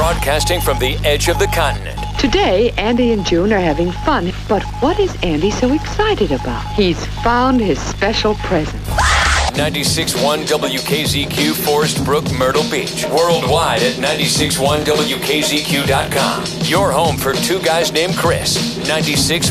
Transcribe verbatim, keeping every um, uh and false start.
broadcasting from the edge of the continent. Today, Andy and June are having fun. But what is Andy so excited about? He's found his special present. ninety-six point one W K Z Q, Forest Brook, Myrtle Beach. Worldwide at ninety-six point one W K Z Q dot com. Your home for two guys named Chris. ninety-six